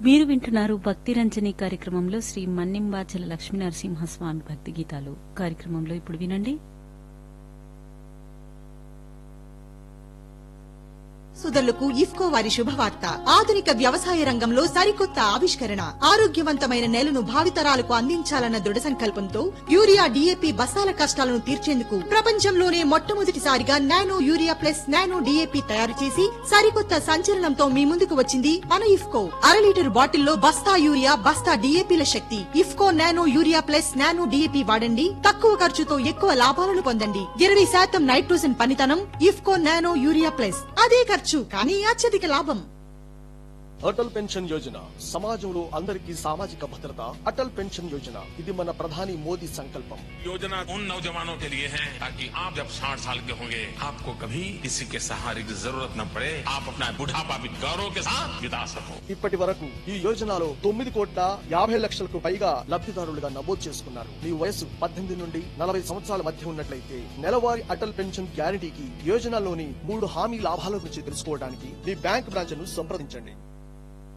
మీరు వింటున్నారు భక్తి రంజని కార్యక్రమంలో శ్రీ మన్నింబాచల లక్ష్మీనరసింహస్వామి భక్తి గీతాలు కార్యక్రమంలో ఇప్పుడు వినండి. సోదరులకు ఇఫ్కో వారి శుభవార్త. ఆధునిక వ్యవసాయ రంగంలో సరికొత్త ఆవిష్కరణ, ఆరోగ్యవంతమైన నేలను భావితరాలకు అందించాలన్న దృఢ సంకల్పంతో యూరియా DAP బస్తాల కష్టాలను తీర్చేందుకు ప్రపంచంలోనే మొట్టమొదటిసారిగా nano urea plus nano DAP తయారు చేసి సరికొత్త సంచలనంతో మీ ముందుకు వచ్చింది మన ఇఫ్కో. 1/2 లీటర్ బాటిల్లో బస్తా యూరియా, బస్తా DAPల శక్తి. IFFCO nano urea plus nano DAP వాడండి. తక్కువ ఖర్చుతో ఎక్కువ లాభాలను పొందండి. 20% నైట్రోజన్ పనితనం. IFFCO nano urea plus. అదే ఖర్చు కానీ అత్యధిక లాభం. అటల్ పెన్షన్ యోజన సమాజంలో అందరికీ సామాజిక భద్రత. అటల్ పెన్షన్ యోజన ఇది మన ప్రధాని మోదీ సంకల్పం. योजना उन नौजवानों के लिए है ताकि आप जब 60 साल के होंगे आपको कभी किसी के सहारे की जरूरत न पड़े, आप अपना बुढ़ापा भी गौरव के साथ बिता सको. ఇప్పటి వరకు ఈ యోజనలో 9,50,00,000కు పైగా లబ్ధిదారులుగా నమోదు చేసుకున్నారు. మీ వయసు 18 నుండి 40 సంవత్సరాల మధ్య ఉన్నట్లయితే నెలవారీ అటల్ పెన్షన్ గ్యారంటీకి యోజనలోని 3 హామీ లాభాల గురించి తెలుసుకోవడానికి మీ బ్యాంక్ బ్రాంచ్ ను సంప్రదించండి.